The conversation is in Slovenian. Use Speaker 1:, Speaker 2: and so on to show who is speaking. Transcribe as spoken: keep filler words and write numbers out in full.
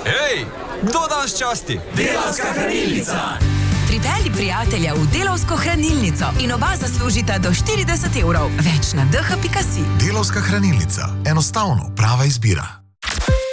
Speaker 1: Hej, kdo danes časti?
Speaker 2: Delavska hranilnica!
Speaker 3: Pripelji prijatelja v Delavsko hranilnico in oba zaslužita do štirideset evrov. Več na d h pika si.
Speaker 4: Delavska hranilnica. Enostavno prava izbira.